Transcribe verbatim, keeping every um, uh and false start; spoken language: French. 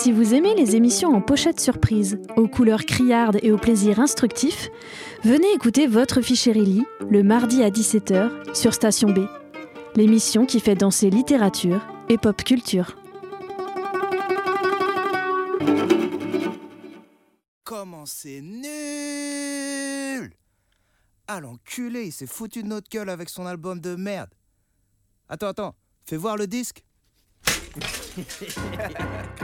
Si vous aimez les émissions en pochette surprise, aux couleurs criardes et au plaisir instructif, venez écouter Votre Fichérélie le mardi à dix-sept heures sur Station B, l'émission qui fait danser littérature et pop culture. Comment c'est nul! Ah l'enculé, il s'est foutu de notre gueule avec son album de merde. Attends, attends, fais voir le disque.